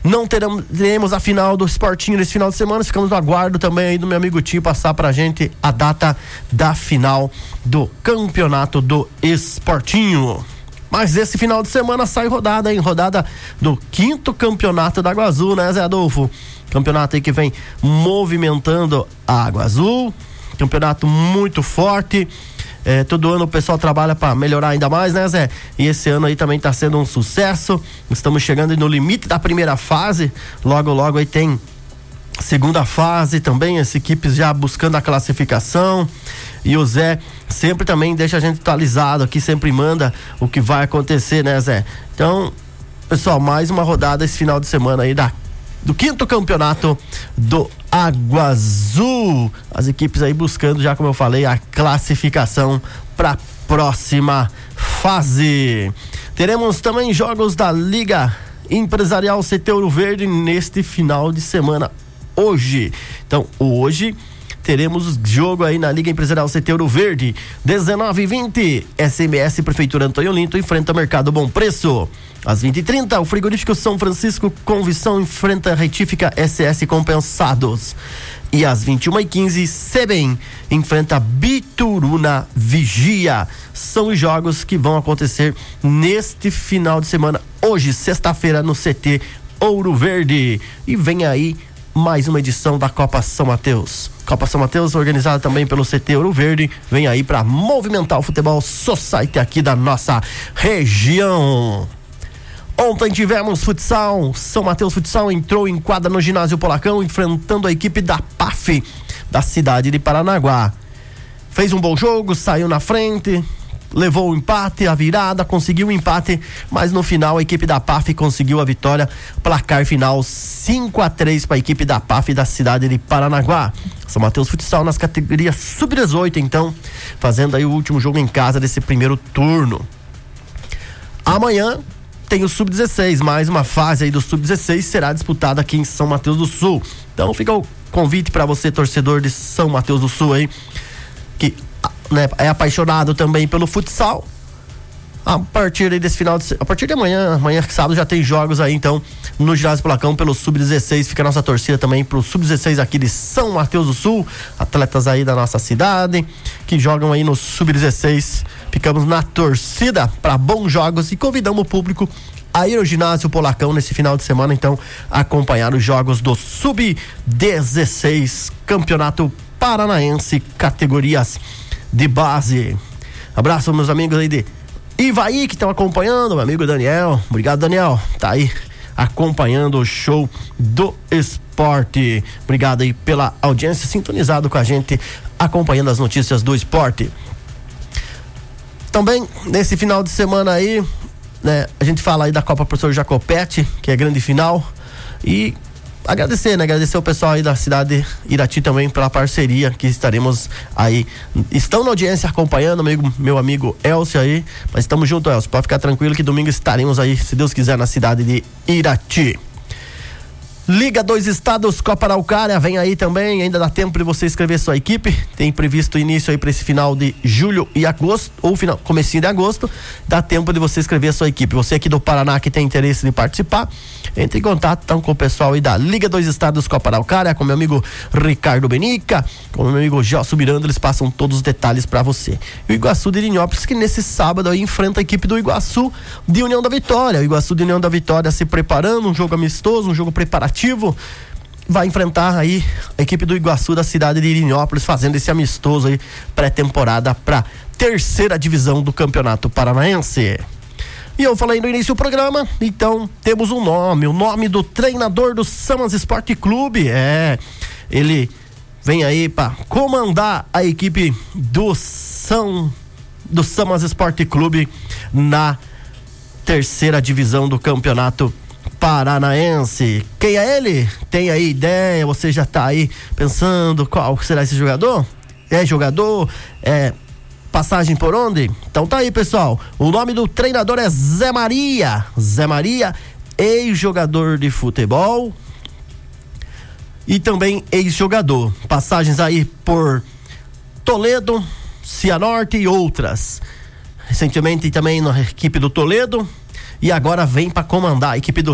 Não teremos a final do Sportinho nesse final de semana, ficamos no aguardo também aí do meu amigo Tio passar pra gente a data da final do campeonato do Sportinho. Mas esse final de semana sai rodada, hein? Rodada do 5º campeonato da Água Azul, né, Zé Adolfo? Campeonato aí que vem movimentando a Água Azul, campeonato muito forte. Todo ano o pessoal trabalha para melhorar ainda mais, né, Zé? E esse ano aí também tá sendo um sucesso. Estamos chegando no limite da primeira fase. Logo aí tem segunda fase também, as equipes já buscando a classificação. E o Zé sempre também deixa a gente atualizado aqui, sempre manda o que vai acontecer, né, Zé? Então, pessoal, mais uma rodada esse final de semana aí do 5º campeonato do Água Azul. As equipes aí buscando, já como eu falei, a classificação para próxima fase. Teremos também jogos da Liga Empresarial CT Ouro Verde neste final de semana hoje. Então, hoje teremos jogo aí na Liga Empresarial CT Ouro Verde, 19h20, SMS Prefeitura Antônio Olinto enfrenta Mercado Bom Preço. Às 20h30, o frigorífico São Francisco Convicção enfrenta a Retífica SS Compensados. E às 21h15, Sebem enfrenta Bituruna Vigia. São os jogos que vão acontecer neste final de semana, hoje, sexta-feira, no CT Ouro Verde. E vem aí mais uma edição da Copa São Mateus. Copa São Mateus, organizada também pelo CT Ouro Verde, vem aí para movimentar o futebol society aqui da nossa região. Ontem tivemos futsal. São Mateus Futsal entrou em quadra no ginásio Polacão, enfrentando a equipe da PAF da cidade de Paranaguá. Fez um bom jogo, saiu na frente, levou o empate, a virada, conseguiu o empate, mas no final a equipe da PAF conseguiu a vitória. Placar final 5-3 para a equipe da PAF da cidade de Paranaguá. São Mateus Futsal nas categorias sub-18, então, fazendo aí o último jogo em casa desse primeiro turno. Amanhã tem o sub-16, mais uma fase aí do sub-16 será disputada aqui em São Mateus do Sul. Então fica o convite para você, torcedor de São Mateus do Sul aí, que é apaixonado também pelo futsal. A partir aí desse a partir de amanhã sábado já tem jogos aí, então, no ginásio Polacão pelo sub-16. Fica a nossa torcida também pro sub-16 aqui de São Mateus do Sul, atletas aí da nossa cidade que jogam aí no sub-16. Ficamos na torcida para bons jogos e convidamos o público a ir ao ginásio Polacão nesse final de semana, então, acompanhar os jogos do sub-16 Campeonato Paranaense, categorias de base. Abraço meus amigos aí de Ivaí que estão acompanhando, meu amigo Daniel. Obrigado, Daniel. Tá aí acompanhando o show do esporte. Obrigado aí pela audiência, sintonizado com a gente, acompanhando as notícias do esporte. Também nesse final de semana aí, né, a gente fala aí da Copa Professor Jacopetti, que é grande final, e agradecer o pessoal aí da cidade de Irati também pela parceria que estaremos aí, estão na audiência acompanhando, meu amigo Elcio aí, mas estamos junto, Elcio, pode ficar tranquilo que domingo estaremos aí, se Deus quiser, na cidade de Irati. Liga 2 Estados, Copa Araucária, vem aí também, ainda dá tempo de você escrever sua equipe, tem previsto início aí para esse final de julho e agosto, ou comecinho de agosto, dá tempo de você escrever sua equipe. Você aqui do Paraná que tem interesse de participar, entre em contato então com o pessoal aí da Liga 2 Estados, Copa Araucária, com meu amigo Ricardo Benica, com meu amigo Gelson Miranda, eles passam todos os detalhes para você. E o Iguaçu de Irinópolis, que nesse sábado aí enfrenta a equipe do Iguaçu de União da Vitória. O Iguaçu de União da Vitória se preparando, um jogo amistoso, um jogo preparativo, vai enfrentar aí a equipe do Iguaçu da cidade de Irinópolis, fazendo esse amistoso aí pré-temporada para terceira divisão do Campeonato Paranaense. E eu falei no início do programa, então temos o nome do treinador do Samas Esporte Clube. Ele vem aí para comandar a equipe do Samas Esporte Clube na terceira divisão do Campeonato Paranaense. Quem é ele? Tem aí ideia? Você já tá aí pensando qual será esse jogador? Passagem por onde? Então tá aí, pessoal, o nome do treinador é Zé Maria, ex-jogador de futebol e também ex-jogador, passagens aí por Toledo, Cianorte e outras, recentemente também na equipe do Toledo, e agora vem para comandar a equipe do